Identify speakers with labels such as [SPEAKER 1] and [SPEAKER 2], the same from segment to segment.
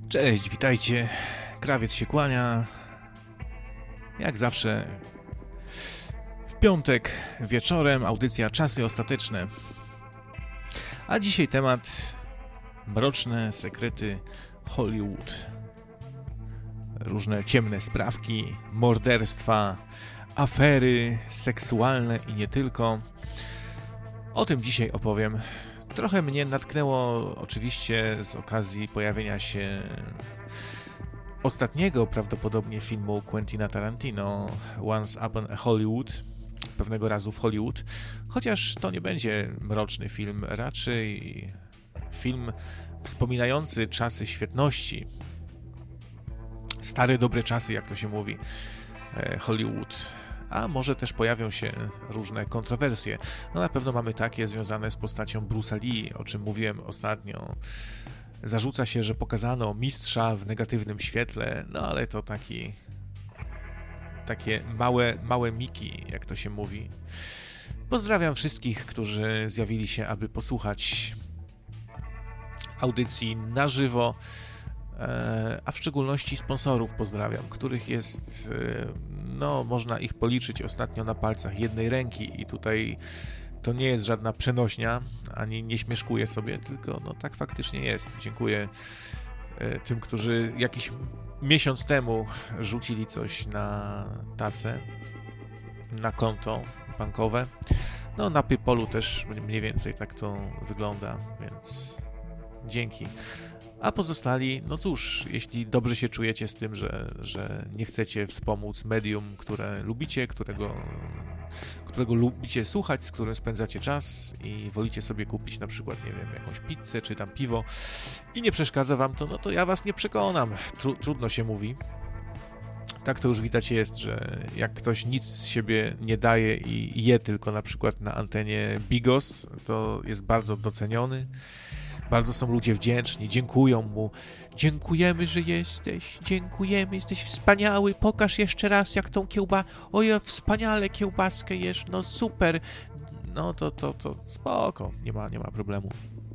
[SPEAKER 1] Cześć, witajcie. Krawiec się kłania. Jak zawsze w piątek wieczorem audycja Czasy Ostateczne. A dzisiaj temat mroczne sekrety Hollywood. Różne ciemne sprawki, morderstwa, afery seksualne i nie tylko. O tym dzisiaj opowiem. Trochę mnie natknęło oczywiście z okazji pojawienia się ostatniego prawdopodobnie filmu Quentina Tarantino, Once Upon a Hollywood, pewnego razu w Hollywood, chociaż to nie będzie mroczny film, raczej film wspominający czasy świetności, stare dobre czasy, jak to się mówi, Hollywood. A może też pojawią się różne kontrowersje. No na pewno mamy takie związane z postacią Bruce'a Lee, o czym mówiłem ostatnio. Zarzuca się, że pokazano mistrza w negatywnym świetle, no ale to takie małe miki, jak to się mówi. Pozdrawiam wszystkich, którzy zjawili się, aby posłuchać audycji na żywo, a w szczególności sponsorów pozdrawiam, których jest, no można ich policzyć ostatnio na palcach jednej ręki i tutaj to nie jest żadna przenośnia, ani nie śmieszkuję sobie, tylko no tak faktycznie jest. Dziękuję tym, którzy jakiś miesiąc temu rzucili coś na tacę, na konto bankowe. No na PayPalu też mniej więcej tak to wygląda, więc dzięki. A pozostali, no cóż, jeśli dobrze się czujecie z tym, że nie chcecie wspomóc medium, które lubicie, którego lubicie słuchać, z którym spędzacie czas i wolicie sobie kupić na przykład, nie wiem, jakąś pizzę czy tam piwo i nie przeszkadza wam to, no to ja was nie przekonam. Trudno się mówi. Tak to już widać jest, że jak ktoś nic z siebie nie daje i je tylko na przykład na antenie Bigos, to jest bardzo doceniony. Bardzo są ludzie wdzięczni, dziękują mu. Dziękujemy, że jesteś, dziękujemy, jesteś wspaniały, pokaż jeszcze raz jak tą ojej, wspaniale kiełbaskę jesz, no super. No to spoko, nie ma problemu.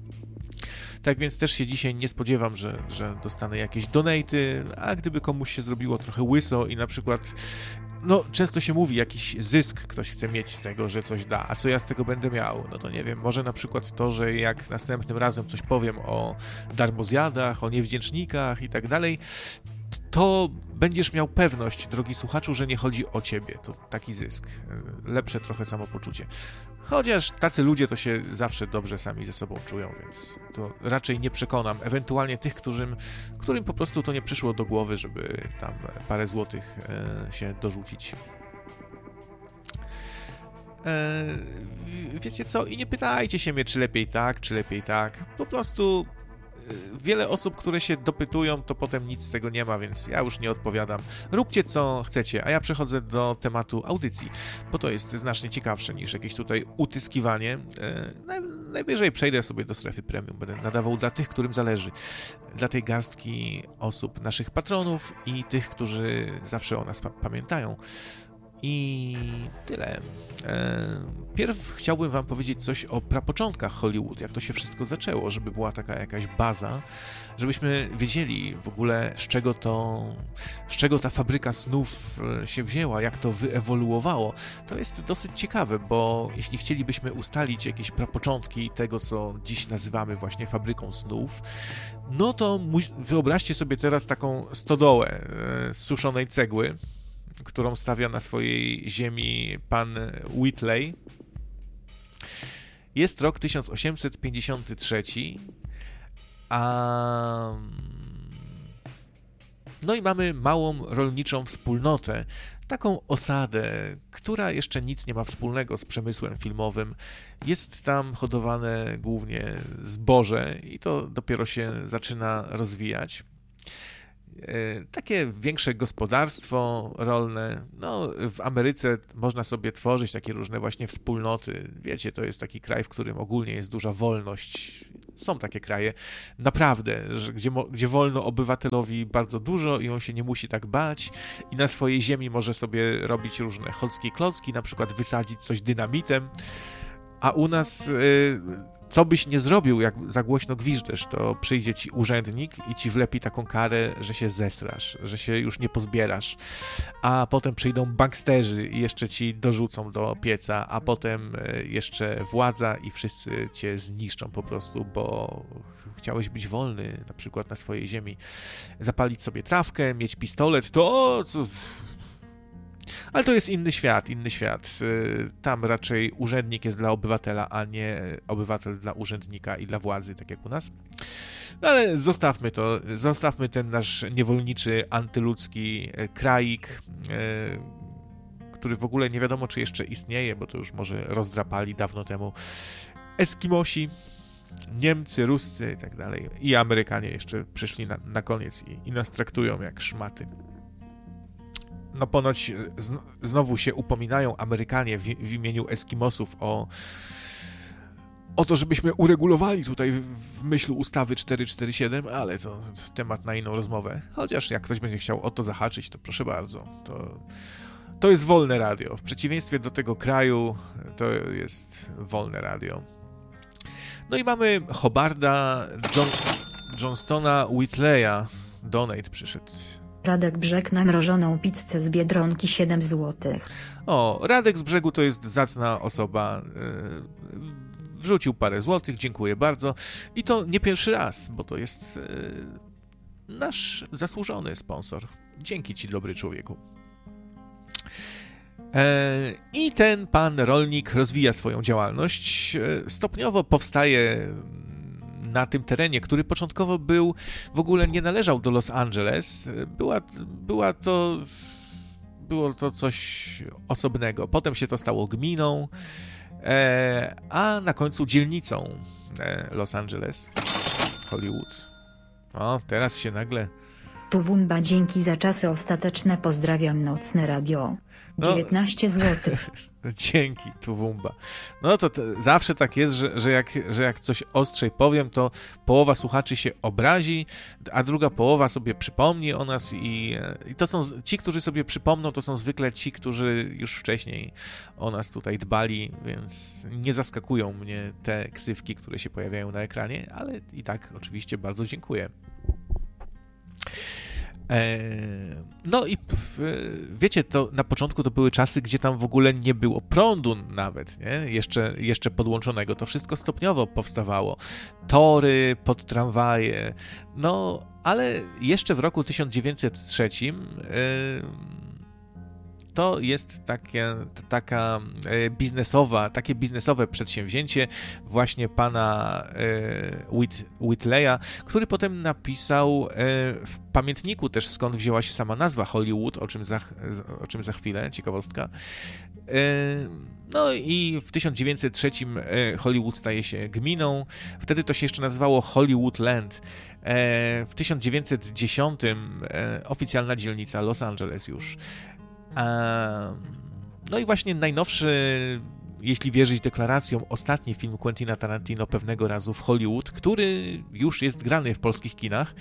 [SPEAKER 1] Tak więc też się dzisiaj nie spodziewam, że dostanę jakieś donaty, a gdyby komuś się zrobiło trochę łyso i na przykład, no często się mówi, jakiś zysk ktoś chce mieć z tego, że coś da, a co ja z tego będę miał? No to nie wiem, może na przykład to, że jak następnym razem coś powiem o darmozjadach, o niewdzięcznikach i tak dalej, to będziesz miał pewność, drogi słuchaczu, że nie chodzi o ciebie. To taki zysk. Lepsze trochę samopoczucie. Chociaż tacy ludzie to się zawsze dobrze sami ze sobą czują, więc to raczej nie przekonam. Ewentualnie tych, którym po prostu to nie przyszło do głowy, żeby tam parę złotych się dorzucić. Wiecie co? I nie pytajcie się mnie, czy lepiej tak, czy lepiej tak. Po prostu wiele osób, które się dopytują, to potem nic z tego nie ma, więc ja już nie odpowiadam. Róbcie co chcecie, a ja przechodzę do tematu audycji, bo to jest znacznie ciekawsze niż jakieś tutaj utyskiwanie. Najwyżej przejdę sobie do strefy premium, będę nadawał dla tych, którym zależy. Dla tej garstki osób, naszych patronów i tych, którzy zawsze o nas pamiętają. I tyle. Pierw chciałbym wam powiedzieć coś o prapoczątkach Hollywood, jak to się wszystko zaczęło, żeby była taka jakaś baza, żebyśmy wiedzieli w ogóle z czego ta fabryka snów się wzięła, jak to wyewoluowało. To jest dosyć ciekawe, bo jeśli chcielibyśmy ustalić jakieś prapoczątki tego, co dziś nazywamy właśnie fabryką snów, no to wyobraźcie sobie teraz taką stodołę z suszonej cegły, którą stawia na swojej ziemi pan Whitley. Jest rok 1853, no i mamy małą rolniczą wspólnotę, taką osadę, która jeszcze nic nie ma wspólnego z przemysłem filmowym. Jest tam hodowane głównie zboże i to dopiero się zaczyna rozwijać. Takie większe gospodarstwo rolne, no w Ameryce można sobie tworzyć takie różne właśnie wspólnoty, wiecie, to jest taki kraj, w którym ogólnie jest duża wolność, są takie kraje, naprawdę, gdzie wolno obywatelowi bardzo dużo i on się nie musi tak bać i na swojej ziemi może sobie robić różne chocki klocki, na przykład wysadzić coś dynamitem, a u nas co byś nie zrobił, jak za głośno gwiżdżesz, to przyjdzie ci urzędnik i ci wlepi taką karę, że się zesrasz, że się już nie pozbierasz, a potem przyjdą banksterzy i jeszcze ci dorzucą do pieca, a potem jeszcze władza i wszyscy cię zniszczą po prostu, bo chciałeś być wolny, na przykład na swojej ziemi, zapalić sobie trawkę, mieć pistolet, to co... Ale to jest inny świat, inny świat. Tam raczej urzędnik jest dla obywatela, a nie obywatel dla urzędnika i dla władzy, tak jak u nas. No ale zostawmy to, zostawmy ten nasz niewolniczy, antyludzki kraik, który w ogóle nie wiadomo, czy jeszcze istnieje, bo to już może rozdrapali dawno temu Eskimosi, Niemcy, Ruscy i tak dalej. I Amerykanie jeszcze przyszli na koniec i nas traktują jak szmaty. No ponoć znowu się upominają Amerykanie w imieniu Eskimosów o to, żebyśmy uregulowali tutaj w myśl ustawy 447, ale to temat na inną rozmowę. Chociaż jak ktoś będzie chciał o to zahaczyć, to proszę bardzo. To jest wolne radio. W przeciwieństwie do tego kraju, to jest wolne radio. No i mamy Hobarda Johnstona Whitleya. Donate przyszedł.
[SPEAKER 2] Radek Brzeg na mrożoną pizzę z Biedronki 7 zł.
[SPEAKER 1] O, Radek z Brzegu to jest zacna osoba. Wrzucił parę złotych, dziękuję bardzo. I to nie pierwszy raz, bo to jest nasz zasłużony sponsor. Dzięki ci, dobry człowieku. I ten pan rolnik rozwija swoją działalność. Stopniowo powstaje na tym terenie, który początkowo w ogóle nie należał do Los Angeles. Było to coś osobnego. Potem się to stało gminą, a na końcu dzielnicą Los Angeles, Hollywood. O, teraz się nagle...
[SPEAKER 2] Tuwumba, dzięki za czasy ostateczne, pozdrawiam Nocne Radio. 19 zł.
[SPEAKER 1] Dzięki, Tuwumba. No to zawsze tak jest, że jak coś ostrzej powiem, to połowa słuchaczy się obrazi, a druga połowa sobie przypomni o nas i to są ci, którzy sobie przypomną, to są zwykle ci, którzy już wcześniej o nas tutaj dbali, więc nie zaskakują mnie te ksywki, które się pojawiają na ekranie, ale i tak oczywiście bardzo dziękuję. No i wiecie, to na początku to były czasy, gdzie tam w ogóle nie było prądu nawet, nie? Jeszcze podłączonego. To wszystko stopniowo powstawało. Tory pod tramwaje. No, ale jeszcze w roku 1903 to jest takie biznesowe przedsięwzięcie właśnie pana Whitleya, który potem napisał w pamiętniku też, skąd wzięła się sama nazwa Hollywood, o czym za chwilę, ciekawostka. No i w 1903 Hollywood staje się gminą, wtedy to się jeszcze nazywało Hollywoodland. W 1910 oficjalna dzielnica Los Angeles już. No i właśnie najnowszy, jeśli wierzyć deklaracjom, ostatni film Quentina Tarantino pewnego razu w Hollywood, który już jest grany w polskich kinach.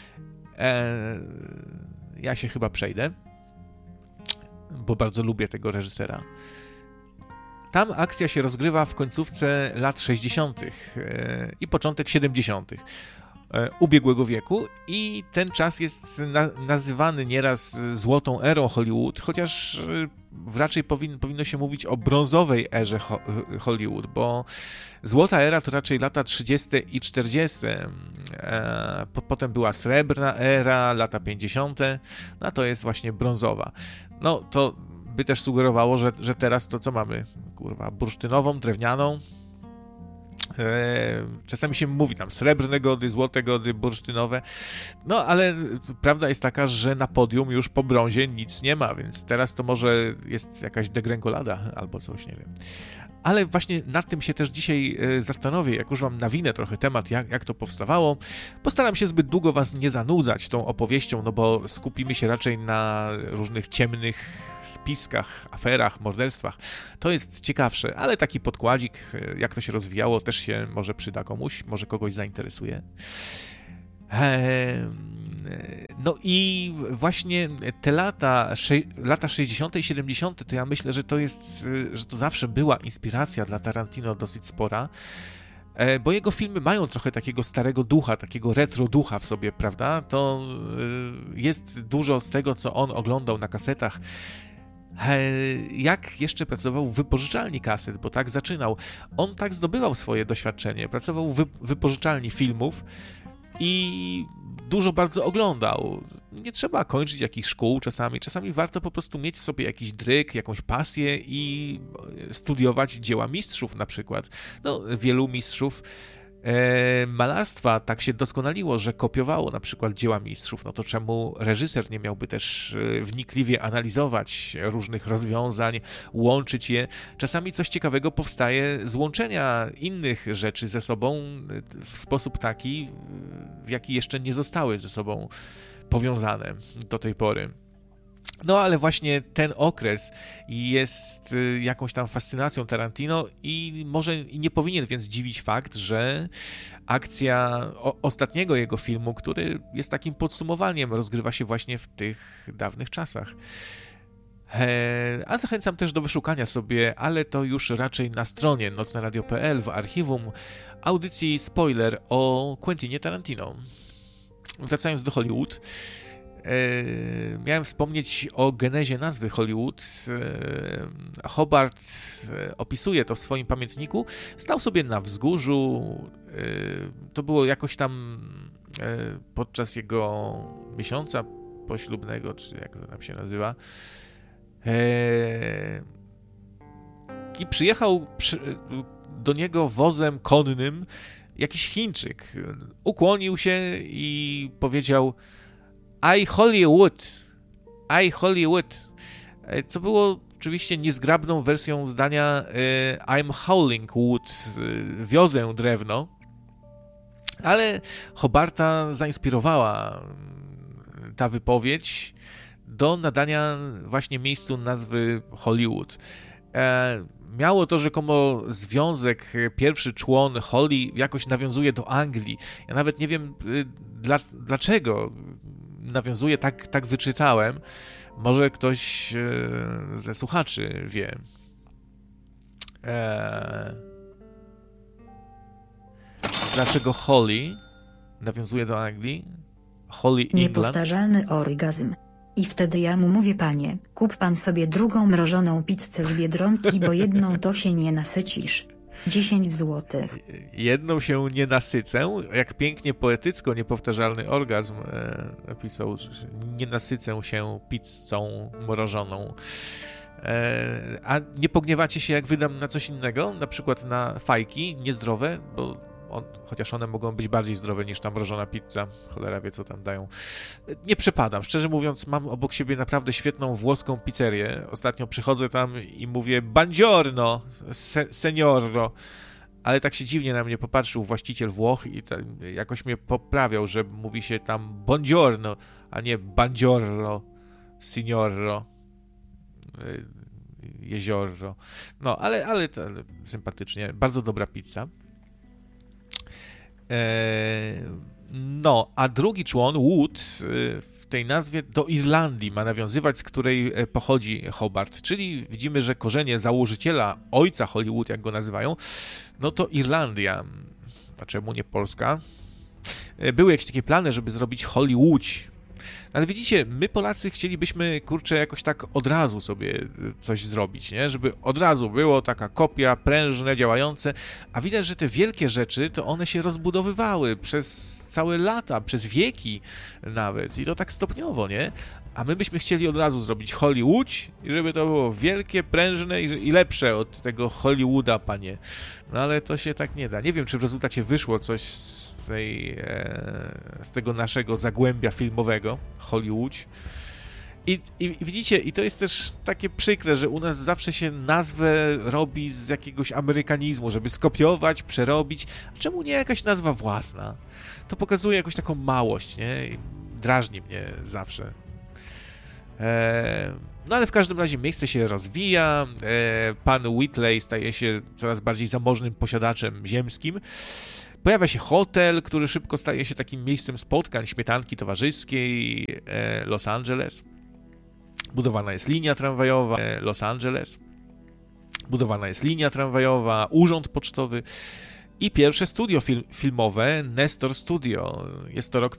[SPEAKER 1] Ja się chyba przejdę, bo bardzo lubię tego reżysera. Tam akcja się rozgrywa w końcówce lat 60. I początek 70. Ubiegłego wieku i ten czas jest nazywany nieraz złotą erą Hollywood, chociaż raczej powinno się mówić o brązowej erze Hollywood, bo złota era to raczej lata 30. i 40. Potem była srebrna era, lata 50. No to jest właśnie brązowa. No to by też sugerowało, że teraz to co mamy? Kurwa, bursztynową, drewnianą. Czasami się mówi tam srebrne gody, złote gody, bursztynowe, no ale prawda jest taka, że na podium już po brązie nic nie ma, więc teraz to może jest jakaś degrengolada albo coś, nie wiem. Ale właśnie nad tym się też dzisiaj zastanowię, jak już wam nawinę trochę temat, jak to powstawało. Postaram się zbyt długo was nie zanudzać tą opowieścią, no bo skupimy się raczej na różnych ciemnych spiskach, aferach, morderstwach. To jest ciekawsze, ale taki podkładzik, jak to się rozwijało, też się może przyda komuś, może kogoś zainteresuje. No i właśnie te lata 60. i 70. to ja myślę, że to zawsze była inspiracja dla Tarantino dosyć spora. bo jego filmy mają trochę takiego starego ducha, takiego retro ducha w sobie, prawda? To jest dużo z tego, co on oglądał na kasetach, jak jeszcze pracował w wypożyczalni kaset, bo tak zaczynał. On tak zdobywał swoje doświadczenie, pracował w wypożyczalni filmów i dużo bardzo oglądał. Nie trzeba kończyć jakichś szkół czasami warto po prostu mieć sobie jakiś dryg, jakąś pasję i studiować dzieła mistrzów na przykład. No, wielu mistrzów malarstwa tak się doskonaliło, że kopiowało na przykład dzieła mistrzów, no to czemu reżyser nie miałby też wnikliwie analizować różnych rozwiązań, łączyć je? Czasami coś ciekawego powstaje z łączenia innych rzeczy ze sobą w sposób taki, w jaki jeszcze nie zostały ze sobą powiązane do tej pory. No ale właśnie ten okres jest jakąś tam fascynacją Tarantino i może nie powinien więc dziwić fakt, że akcja ostatniego jego filmu, który jest takim podsumowaniem, rozgrywa się właśnie w tych dawnych czasach. A zachęcam też do wyszukania sobie, ale to już raczej na stronie nocneradio.pl w archiwum audycji spoiler o Quentinie Tarantino. Wracając do Hollywood, miałem wspomnieć o genezie nazwy Hollywood. Hobart opisuje to w swoim pamiętniku. Stał sobie na wzgórzu, to było jakoś tam podczas jego miesiąca poślubnego, czy jak to tam się nazywa, i przyjechał do niego wozem konnym jakiś Chińczyk. Ukłonił się i powiedział: I Hollywood, co było oczywiście niezgrabną wersją zdania I'm hauling wood, wiozę drewno, ale Hobarta zainspirowała ta wypowiedź do nadania właśnie miejscu nazwy Hollywood. Miało to rzekomo związek, pierwszy człon Holly jakoś nawiązuje do Anglii. Ja nawet nie wiem dlaczego nawiązuje, tak wyczytałem. Może ktoś ze słuchaczy wie. Dlaczego Holly nawiązuje do Anglii? Holly England.
[SPEAKER 2] Niepowtarzalny orgazm. I wtedy ja mu mówię: panie, kup pan sobie drugą mrożoną pizzę z Biedronki, bo jedną to się nie nasycisz. 10 złotych.
[SPEAKER 1] Jedną się nie nasycę. Jak pięknie poetycko niepowtarzalny orgazm napisał, że nie nasycę się pizzą mrożoną. A nie pogniewacie się, jak wydam na coś innego? Na przykład na fajki niezdrowe, bo chociaż one mogą być bardziej zdrowe niż ta mrożona pizza. Cholera wie, co tam dają. Nie przepadam. Szczerze mówiąc, mam obok siebie naprawdę świetną włoską pizzerię. Ostatnio przychodzę tam i mówię buongiorno, senioro. Ale tak się dziwnie na mnie popatrzył właściciel Włoch i jakoś mnie poprawiał, że mówi się tam buongiorno, a nie buongiorno, signoro, jezioro. No, ale sympatycznie. Bardzo dobra pizza. No, a drugi człon, Wood, w tej nazwie do Irlandii ma nawiązywać, z której pochodzi Hobart, czyli widzimy, że korzenie założyciela, ojca Hollywood, jak go nazywają, no to Irlandia. A czemu nie Polska? Były jakieś takie plany, żeby zrobić Hollywood. Ale widzicie, my Polacy chcielibyśmy, kurczę, jakoś tak od razu sobie coś zrobić, nie? Żeby od razu było taka kopia, prężne, działające, a widać, że te wielkie rzeczy, to one się rozbudowywały przez całe lata, przez wieki nawet i to tak stopniowo, nie? A my byśmy chcieli od razu zrobić Hollywood i żeby to było wielkie, prężne i lepsze od tego Hollywooda, panie. No ale to się tak nie da. Nie wiem, czy w rezultacie wyszło coś z tego naszego zagłębia filmowego, Hollywood. I widzicie, i to jest też takie przykre, że u nas zawsze się nazwę robi z jakiegoś amerykanizmu, żeby skopiować, przerobić. A czemu nie jakaś nazwa własna? To pokazuje jakąś taką małość, nie? I drażni mnie zawsze. No ale w każdym razie miejsce się rozwija, pan Whitley staje się coraz bardziej zamożnym posiadaczem ziemskim. Pojawia się hotel, który szybko staje się takim miejscem spotkań, śmietanki towarzyskiej, Los Angeles. Budowana jest linia tramwajowa, Los Angeles. Budowana jest linia tramwajowa, urząd pocztowy I pierwsze studio filmowe, Nestor Studio. Jest to rok